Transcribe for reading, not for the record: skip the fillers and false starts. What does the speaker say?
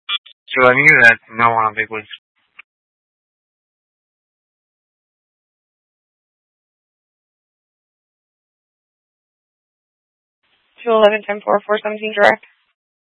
So I knew that marijuana vape was. 211-10-4-417 direct.